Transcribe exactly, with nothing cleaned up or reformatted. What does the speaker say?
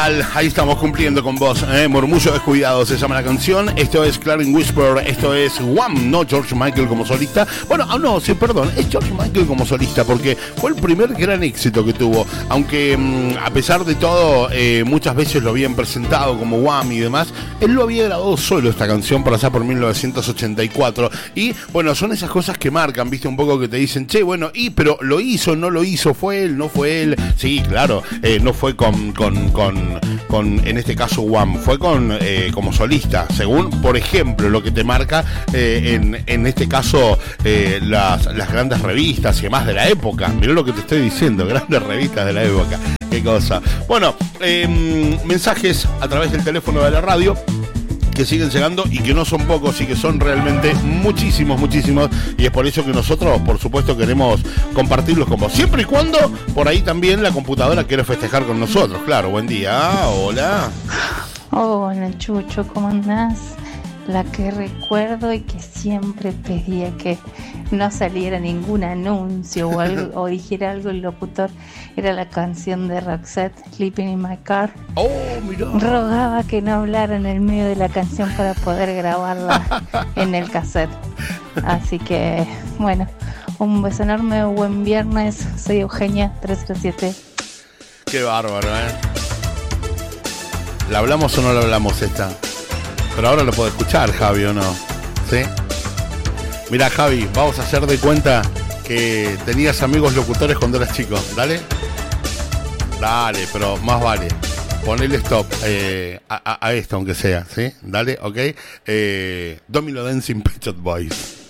tal? Ahí estamos cumpliendo con vos, ¿eh? Murmullo descuidado se llama la canción. Esto es Clarín Whisper, esto es Wham, no George Michael como solista. Bueno, ah, no, sí, perdón, es George Michael como solista porque fue el primer gran éxito que tuvo. Aunque mmm, a pesar de todo, eh, muchas veces lo habían presentado como Wham y demás, él lo había grabado solo esta canción por allá por mil novecientos ochenta y cuatro. Y bueno, son esas cosas que marcan, viste, un poco que te dicen, che, bueno, y pero lo hizo, no lo hizo, fue él, no fue él. Sí, claro, eh, no fue con, con, con, con, en este caso, Wham, fue con eh, como solista, según, por ejemplo, lo que te marca eh, en, en este caso eh, las, las grandes revistas y demás de la época. Mirá lo que te estoy diciendo, grandes revistas de la época. Qué cosa. Bueno, eh, mensajes a través del teléfono de la radio que siguen llegando y que no son pocos y que son realmente muchísimos, muchísimos, y es por eso que nosotros, por supuesto, queremos compartirlos con vos, siempre y cuando por ahí también la computadora quiere festejar con nosotros. Claro, buen día, hola. Hola, Chucho, ¿cómo andás? La que recuerdo y que siempre pedía que no saliera ningún anuncio o, algo, o dijera algo el locutor era la canción de Roxette, Sleeping in My Car. Oh, mirá. Rogaba que no hablara en el medio de la canción para poder grabarla en el cassette. Así que, bueno, un beso enorme, buen viernes. Soy Eugenia, tres cero siete. Qué bárbaro, ¿eh? ¿La hablamos o no la hablamos esta? Pero ahora lo puedo escuchar, Javi, ¿o no? ¿Sí? Mira, Javi, vamos a hacer de cuenta que tenías amigos locutores cuando eras chico. ¿Dale? Dale, pero más vale. Ponele stop eh, a, a, a esto, aunque sea, ¿sí? Dale, ok. Eh, Domino Dancing Pet Shop Boys.